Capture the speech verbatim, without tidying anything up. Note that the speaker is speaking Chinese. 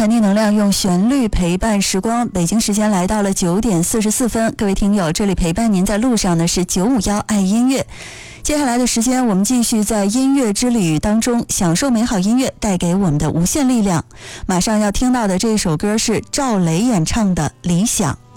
传递能量，用旋律陪伴时光。北京时间来到了九点四十四分，各位听友，这里陪伴您在路上的是九五幺爱音乐。接下来的时间，我们继续在音乐之旅当中享受美好音乐带给我们的无限力量。马上要听到的这首歌是赵雷演唱的《理想》。